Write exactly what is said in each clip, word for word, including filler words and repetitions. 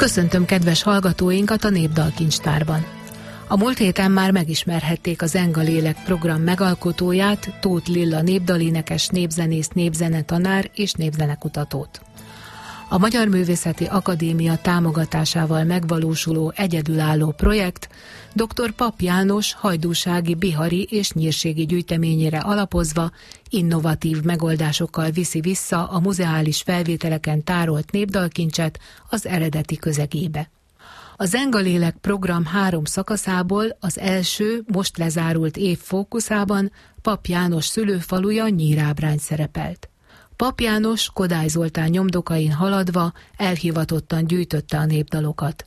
Köszöntöm kedves hallgatóinkat a Népdalkincstárban. A múlt héten már megismerhették a Zeng a lélek program megalkotóját, Tóth Lilla népdalénekes, népzenész, népzenetanár és népzenekutatót. A Magyar Művészeti Akadémia támogatásával megvalósuló egyedülálló projekt dr. Papp János hajdúsági, bihari és nyírségi gyűjteményére alapozva innovatív megoldásokkal viszi vissza a muzeális felvételeken tárolt népdalkincset az eredeti közegébe. A Zeng a lélek program három szakaszából az első, most lezárult év fókuszában Papp János szülőfaluja Nyírábrány szerepelt. Papp János Kodály Zoltán nyomdokain haladva elhivatottan gyűjtötte a népdalokat.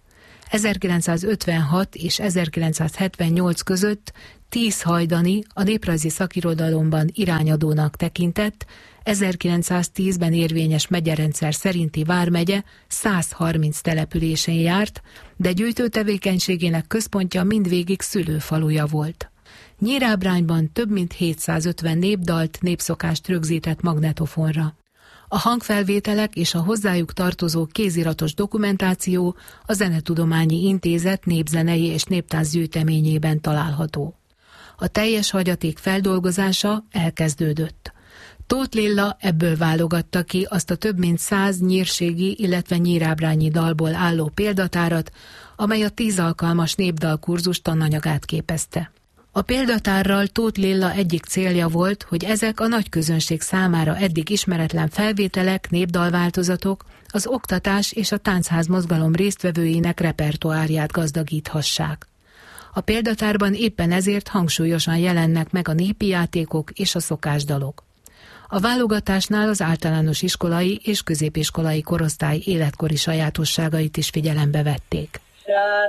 ezerkilencszázötvenhat és ezerkilencszázhetvennyolc között tíz hajdani, a néprajzi szakirodalomban irányadónak tekintett, ezerkilencszáztízben érvényes megyerendszer szerinti vármegye száz harminc településén járt, de gyűjtő tevékenységének központja mindvégig szülőfaluja volt. Nyírábrányban több mint hétszázötven népdalt, népszokást rögzített magnetofonra. A hangfelvételek és a hozzájuk tartozó kéziratos dokumentáció a Zenetudományi Intézet népzenei és néptánc gyűjteményében található. A teljes hagyaték feldolgozása elkezdődött. Tóth Lilla ebből válogatta ki azt a több mint száz nyírségi, illetve nyírábrányi dalból álló példatárat, amely a tíz alkalmas népdalkurzus tananyagát képezte. A példatárral Tóth Lilla egyik célja volt, hogy ezek a nagy közönség számára eddig ismeretlen felvételek, népdalváltozatok az oktatás és a táncház mozgalom résztvevőinek repertoárját gazdagíthassák. A példatárban éppen ezért hangsúlyosan jelennek meg a népi játékok és a szokásdalok. A válogatásnál az általános iskolai és középiskolai korosztály életkori sajátosságait is figyelembe vették.